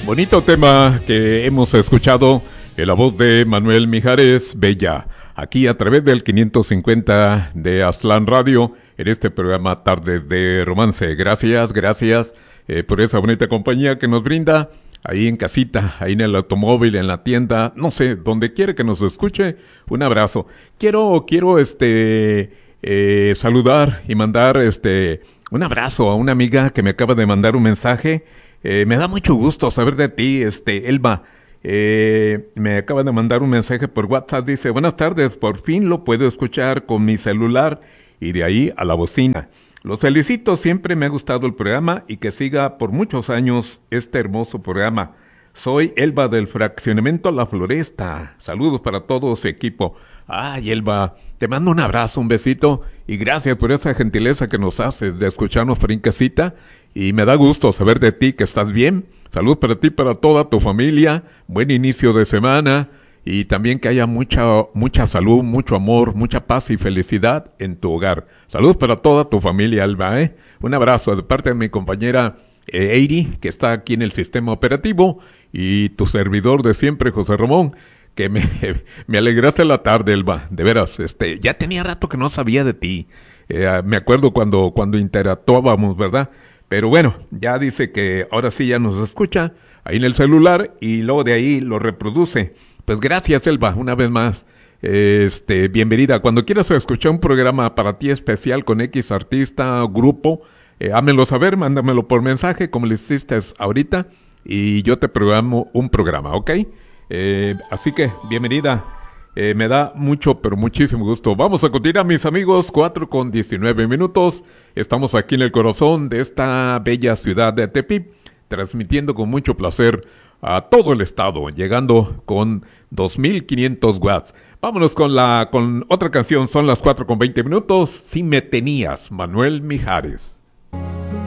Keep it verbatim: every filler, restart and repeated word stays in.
Bonito tema que hemos escuchado en la voz de Manuel Mijares, Bella, aquí a través del quinientos cincuenta de Aztlán Radio, en este programa Tardes de Romance. Gracias, gracias eh, por esa bonita compañía que nos brinda ahí en casita, ahí en el automóvil, en la tienda, no sé, donde quiera que nos escuche, un abrazo. Quiero, quiero este eh, saludar y mandar este un abrazo a una amiga que me acaba de mandar un mensaje. Eh, me da mucho gusto saber de ti, este, Elba. Eh, me acaba de mandar un mensaje por WhatsApp, dice, buenas tardes, por fin lo puedo escuchar con mi celular y de ahí a la bocina. Los felicito, siempre me ha gustado el programa y que siga por muchos años este hermoso programa. Soy Elba del Fraccionamiento La Floresta. Saludos para todo su equipo. Ay, Elba, te mando un abrazo, un besito y gracias por esa gentileza que nos haces de escucharnos por en casita. Y me da gusto saber de ti que estás bien. Salud para ti, para toda tu familia. Buen inicio de semana. Y también que haya mucha mucha salud, mucho amor, mucha paz y felicidad en tu hogar. Salud para toda tu familia, Alba, ¿eh? Un abrazo de parte de mi compañera eh, Eiri, que está aquí en el sistema operativo. Y tu servidor de siempre, José Ramón, que me, me alegraste la tarde, Elba. De veras, este, ya tenía rato que no sabía de ti. Eh, me acuerdo cuando, cuando interactuábamos, ¿verdad? Pero bueno, ya dice que ahora sí ya nos escucha ahí en el celular y luego de ahí lo reproduce. Pues gracias, Elba, una vez más. Este, bienvenida. Cuando quieras escuchar un programa para ti especial con X artista o grupo, eh, hámelo saber, mándamelo por mensaje como le hiciste ahorita y yo te programo un programa, ¿ok? Eh, así que, bienvenida. Eh, me da mucho, pero muchísimo gusto. Vamos a continuar, mis amigos, cuatro con diecinueve minutos. Estamos aquí en el corazón de esta bella ciudad de Tepic, transmitiendo con mucho placer a todo el estado, llegando con dos mil quinientos watts. Vámonos con la con otra canción, son las cuatro con veinte minutos. Si me tenías, Manuel Mijares.